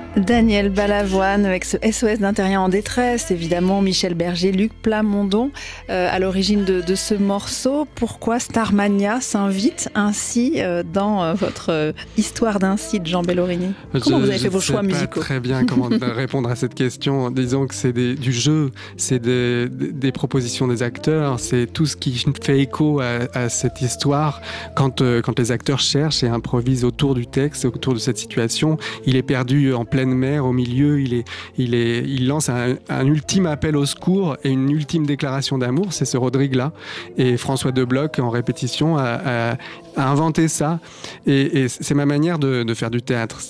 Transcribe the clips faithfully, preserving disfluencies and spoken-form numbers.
Daniel Balavoine avec ce S O S d'un terrien en détresse, évidemment Michel Berger, Luc Plamondon euh, à l'origine de, de ce morceau. Pourquoi Starmania s'invite ainsi euh, dans euh, votre euh, histoire d'un site, Jean Bellorini? Comment je, vous avez fait vos choix musicaux? Je ne sais pas très bien comment répondre à cette question. Disons que c'est des, du jeu, c'est des, des, des propositions des acteurs, c'est tout ce qui fait écho à, à cette histoire. Quand, euh, quand les acteurs cherchent et improvisent autour du texte, autour de cette situation, il est perdu en pleine mer, au milieu, il, est, il, est, il lance un, un ultime appel au secours et une ultime déclaration d'amour, c'est ce Rodrigue-là. Et François Debloc, en répétition, a, a, a inventé ça. Et, et c'est ma manière de, de faire du théâtre,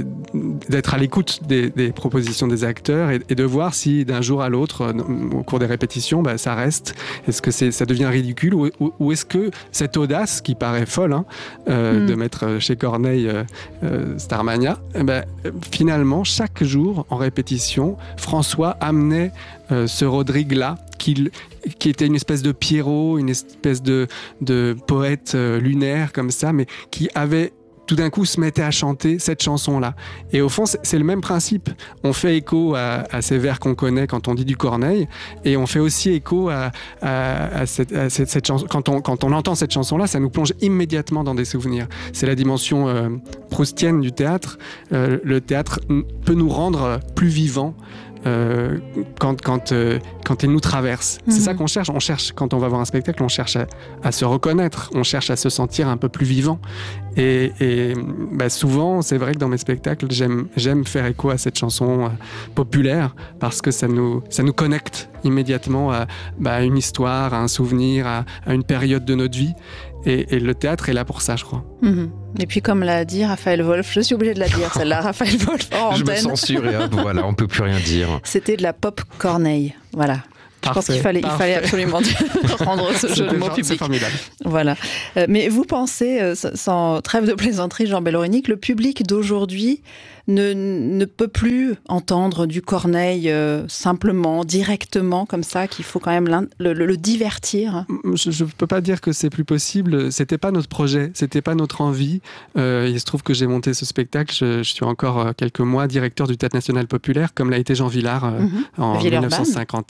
d'être à l'écoute des, des propositions des acteurs et, et de voir si d'un jour à l'autre, au cours des répétitions, bah, ça reste. Est-ce que c'est, ça devient ridicule ou, ou, ou est-ce que cette audace, qui paraît folle, hein, euh, mm. de mettre chez Corneille euh, euh, Starmania, eh ben, finalement, chaque jour, en répétition, François amenait euh, ce Rodrigue-là, qui, qui était une espèce de Pierrot, une espèce de, de poète euh, lunaire, comme ça, mais qui avait tout d'un coup se mettait à chanter cette chanson-là. Et au fond, c'est le même principe. On fait écho à, à ces vers qu'on connaît quand on dit du Corneille, et on fait aussi écho à, à, à, cette, à cette, cette chanson. Quand on, quand on entend cette chanson-là, ça nous plonge immédiatement dans des souvenirs. C'est la dimension euh, proustienne du théâtre. Euh, le théâtre peut nous rendre plus vivants Euh, quand, quand, euh, quand il nous traverse. Mmh. C'est ça qu'on cherche. On cherche, quand on va voir un spectacle, on cherche à, à se reconnaître, on cherche à se sentir un peu plus vivant. Et, et bah souvent, c'est vrai que dans mes spectacles, j'aime, j'aime faire écho à cette chanson euh, populaire parce que ça nous, ça nous connecte immédiatement à, bah, à une histoire, à un souvenir, à, à une période de notre vie. Et, et le théâtre est là pour ça, je crois. Mmh. Et puis, comme l'a dit Raphaël Wolf, je suis obligée de la dire, celle-là, Raphaël Wolf, en je antenne. me censure et hop, voilà, on ne peut plus rien dire. C'était de la pop Corneille, voilà. Je pense qu'il fallait, il fallait absolument rendre ce jeu de mots public. C'est formidable. Voilà. Euh, mais vous pensez, euh, sans trêve de plaisanterie, Jean Bellorini, que le public d'aujourd'hui ne, ne peut plus entendre du Corneille euh, simplement, directement, comme ça, qu'il faut quand même le, le, le divertir? Je ne peux pas dire que c'est plus possible. C'était pas notre projet, c'était pas notre envie. Euh, il se trouve que j'ai monté ce spectacle. Je, je suis encore euh, quelques mois directeur du Théâtre National Populaire, comme l'a été Jean Villard euh, mm-hmm. en dix-neuf cent cinquante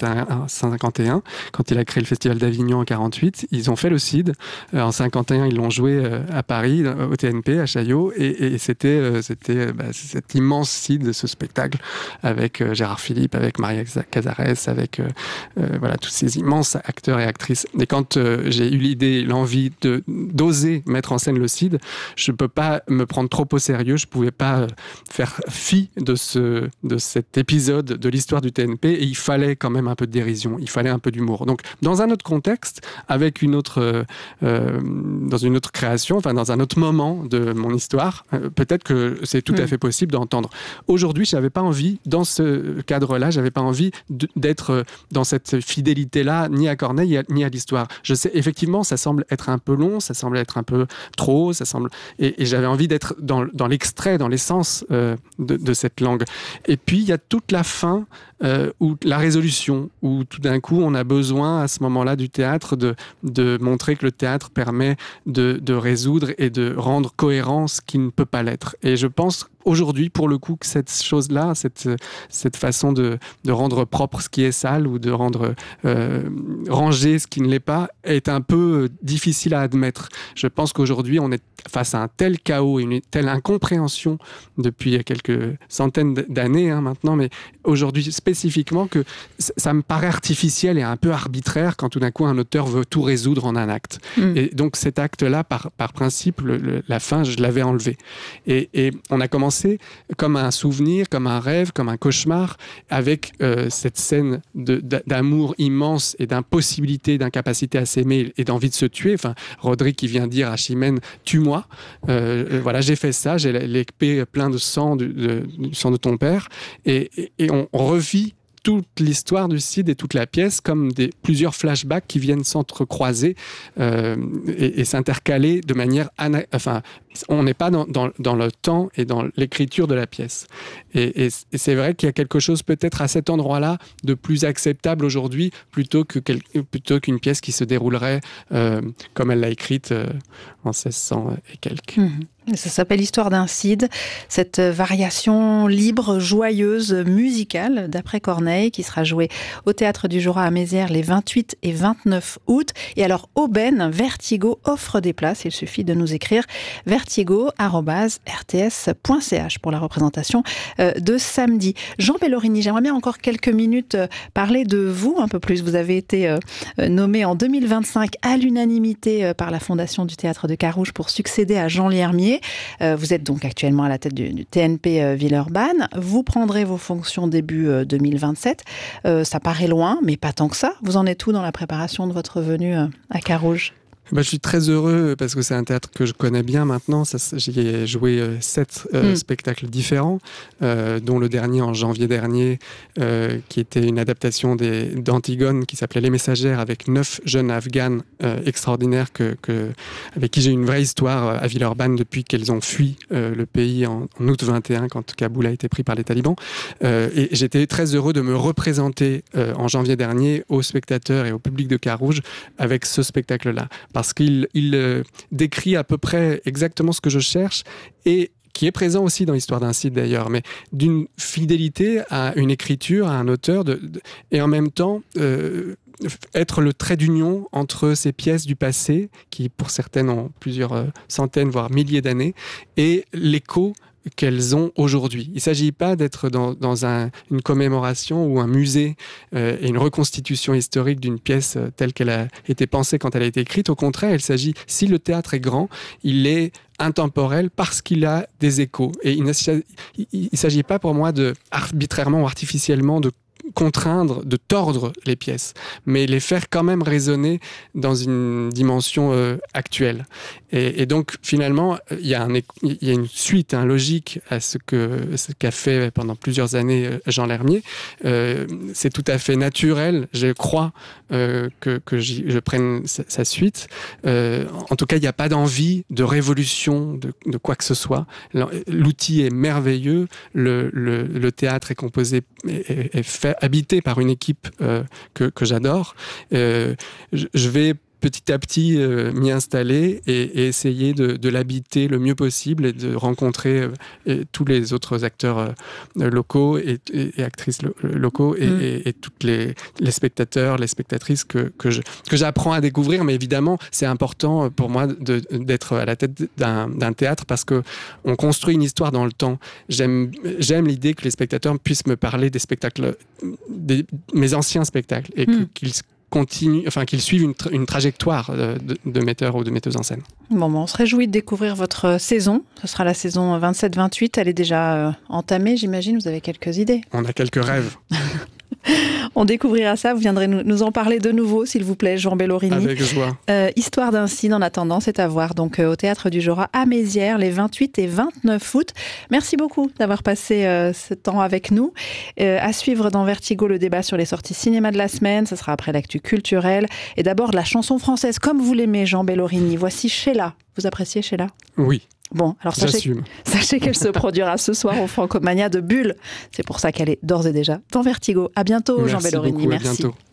et un, quand il a créé le Festival d'Avignon en quarante-huit. Ils ont fait le C I D. Euh, en cinquante et un, ils l'ont joué euh, à Paris, au T N P, à Chaillot, et, et c'était, euh, c'était bah, cet immense C I D, ce spectacle, avec euh, Gérard Philippe, avec Maria Cazares, avec euh, euh, voilà, tous ces immenses acteurs et actrices. Et quand euh, j'ai eu l'idée, l'envie de, d'oser mettre en scène le C I D, je ne peux pas me prendre trop au sérieux, je ne pouvais pas euh, faire fi de, ce, de cet épisode de l'histoire du T N P, et il fallait quand même un peu de dérision, il fallait un peu d'humour. Donc, dans un autre contexte, avec une autre, euh, euh, dans une autre création, enfin dans un autre moment de mon histoire, euh, peut-être que c'est tout mmh. à fait possible d'entendre. Aujourd'hui, j'avais pas envie, dans ce cadre-là, j'avais pas envie de, d'être dans cette fidélité-là, ni à Corneille, ni à l'histoire. Je sais, effectivement, ça semble être un peu long, ça semble être un peu trop, ça semble, et, et j'avais envie d'être dans, dans l'extrait, dans l'essence euh, de, de cette langue. Et puis, il y a toute la fin, euh, ou la résolution, où tout d'un coup, on a besoin à ce moment-là du théâtre de, de montrer que le théâtre permet de, de résoudre et de rendre cohérent ce qui ne peut pas l'être. Et je pense aujourd'hui, pour le coup, que cette chose-là, cette, cette façon de, de rendre propre ce qui est sale ou de rendre euh, ranger ce qui ne l'est pas est un peu difficile à admettre. Je pense qu'aujourd'hui, on est face à un tel chaos et une telle incompréhension depuis quelques centaines d'années hein, maintenant, mais aujourd'hui spécifiquement, que ça me paraît artificiel et un peu arbitraire quand tout d'un coup un auteur veut tout résoudre en un acte. Mmh. Et donc cet acte-là, par, par principe, le, le, la fin, je l'avais enlevé. Et, et on a commencé comme un souvenir, comme un rêve, comme un cauchemar, avec euh, cette scène de, d'amour immense et d'impossibilité, d'incapacité à s'aimer et d'envie de se tuer. Enfin, Rodrigue qui vient dire à Chimène, tue-moi. Euh, voilà, j'ai fait ça, j'ai l'épée plein de sang, du, de, du sang de ton père. Et, et, et on, on revit toute l'histoire du C I D et toute la pièce comme des, plusieurs flashbacks qui viennent s'entrecroiser euh, et, et s'intercaler de manière ana- enfin, on n'est pas dans, dans, dans le temps et dans l'écriture de la pièce. Et, et, et c'est vrai qu'il y a quelque chose peut-être à cet endroit-là de plus acceptable aujourd'hui plutôt, que quel, plutôt qu'une pièce qui se déroulerait euh, comme elle l'a écrite euh, en seize cents et quelques. Mmh. Ça s'appelle Histoire d'un Cid, cette variation libre, joyeuse, musicale, d'après Corneille, qui sera jouée au Théâtre du Jorat à Mézières les vingt-huit et vingt-neuf août. Et alors, Aubaine, Vertigo offre des places. Il suffit de nous écrire vertigo arobase r t s point c h pour la représentation de samedi. Jean Bellorini, j'aimerais bien encore quelques minutes parler de vous un peu plus. Vous avez été nommé en deux mille vingt-cinq à l'unanimité par la Fondation du Théâtre de Carouge pour succéder à Jean Liermier. Vous êtes donc actuellement à la tête du, du T N P Villeurbanne. Vous prendrez vos fonctions début deux mille vingt-sept. Euh, ça paraît loin, mais pas tant que ça. Vous en êtes où dans la préparation de votre venue à Carouge ? Bah, je suis très heureux parce que c'est un théâtre que je connais bien maintenant. Ça, j'y ai joué euh, sept euh, mm. spectacles différents, euh, dont le dernier en janvier dernier, euh, qui était une adaptation des, d'Antigone qui s'appelait Les Messagères, avec neuf jeunes Afghanes euh, extraordinaires que, que, avec qui j'ai une vraie histoire à Villeurbanne depuis qu'elles ont fui euh, le pays en, en août vingt et un, quand Kaboul a été pris par les talibans. Euh, et j'étais très heureux de me représenter euh, en janvier dernier aux spectateurs et au public de Carouge avec ce spectacle-là. Parce qu'il il, euh, décrit à peu près exactement ce que je cherche et qui est présent aussi dans l'Histoire d'un Cid d'ailleurs, mais d'une fidélité à une écriture, à un auteur, de, de, et en même temps euh, être le trait d'union entre ces pièces du passé, qui pour certaines ont plusieurs euh, centaines, voire milliers d'années, et l'écho qu'elles ont aujourd'hui. Il ne s'agit pas d'être dans, dans un, une commémoration ou un musée euh, et une reconstitution historique d'une pièce euh, telle qu'elle a été pensée quand elle a été écrite. Au contraire, il s'agit, si le théâtre est grand, il est intemporel parce qu'il a des échos. Et il ne s'agit pas pour moi de arbitrairement ou artificiellement de contraindre, de tordre les pièces, mais les faire quand même résonner dans une dimension euh, actuelle. Et, et donc, finalement, il y a, un, il y a une suite, une logique à ce, que, ce qu'a fait pendant plusieurs années Jean Liermier. Euh, c'est tout à fait naturel, je crois, euh, que, que je prenne sa, sa suite. Euh, en tout cas, il n'y a pas d'envie de révolution de, de quoi que ce soit. L'outil est merveilleux, le, le, le théâtre est composé, est, est fait habité par une équipe euh, que, que j'adore. Euh, je, je vais petit à petit euh, m'y installer et, et essayer de, de l'habiter le mieux possible et de rencontrer euh, et tous les autres acteurs euh, locaux et, et, et actrices lo- locaux et, mmh. et, et toutes les, les spectateurs, les spectatrices que, que, je, que j'apprends à découvrir. Mais évidemment, c'est important pour moi de, d'être à la tête d'un, d'un théâtre parce qu'on construit une histoire dans le temps. J'aime, j'aime l'idée que les spectateurs puissent me parler des spectacles, des, mes anciens spectacles et mmh. que, qu'ils continue, enfin qu'ils suivent une, tra- une trajectoire de, de, de metteurs ou de metteuses en scène. Bon, bon, on se réjouit de découvrir votre saison. Ce sera la saison vingt-sept vingt-huit. Elle est déjà euh, entamée, j'imagine. Vous avez quelques idées. On a quelques rêves. On découvrira ça. Vous viendrez nous, nous en parler de nouveau, s'il vous plaît, Jean Bellorini. Avec joie. Euh, Histoire d'un Cid, en attendant, c'est à voir donc euh, au Théâtre du Jorat à Mézières, les vingt-huit et vingt-neuf août. Merci beaucoup d'avoir passé euh, ce temps avec nous. Euh, à suivre dans Vertigo, le débat sur les sorties cinéma de la semaine. Ce sera après l'actu culturelle. Et d'abord, de la chanson française, comme vous l'aimez, Jean Bellorini. Voici Sheila. Vous appréciez Sheila ? Oui. Bon, alors sachez, sachez qu'elle se produira ce soir au Francomania de Bulle. C'est pour ça qu'elle est d'ores et déjà dans Vertigo. À bientôt, merci Jean Bellorini. Beaucoup, merci. À bientôt.